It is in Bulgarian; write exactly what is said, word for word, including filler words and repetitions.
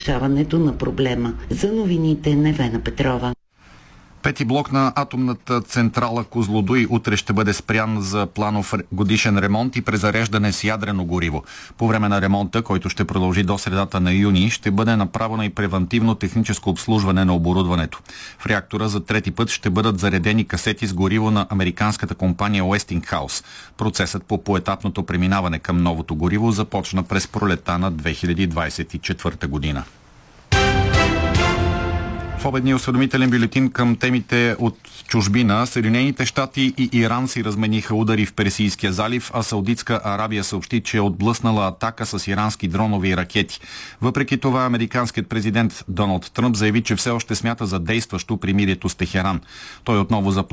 решаването на проблема. За новините Невена Петрова. Пети блок на атомната централа Козлодуй утре ще бъде спрян за планов годишен ремонт и презареждане с ядрено гориво. По време на ремонта, който ще продължи до средата на юни, ще бъде направено и превантивно техническо обслужване на оборудването. В реактора за трети път ще бъдат заредени касети с гориво на американската компания Westinghouse. Процесът по поетапното преминаване към новото гориво започна през пролета на две хиляди двадесет и четвърта година. В обедния осведомителен бюлетин към темите от чужбина, Съединените щати и Иран си размениха удари в Персийския залив, а Саудитска Арабия съобщи, че е отблъснала атака с ирански дронови ракети. Въпреки това, американският президент Доналд Тръмп заяви, че все още смята за действащо примирието с Техеран. Той отново заплахи